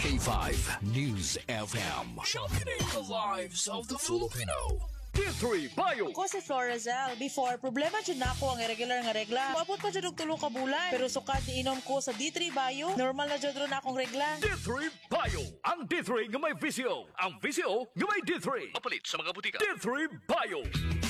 K5 News FM. Championing the lives of the Filipino. D3 Bio. Ako si Florazel. Before, problema dyan na ako ang irregular nga regla. Maabot pa dyan og 3 ka bulan. Pero sukad iinom ko sa D3 Bio, normal na dyan ron akong regla. D3 Bio. Ang D3 nga may visyo. Ang visyo nga may D3. Mapalit sa mga butika. D3 Bio.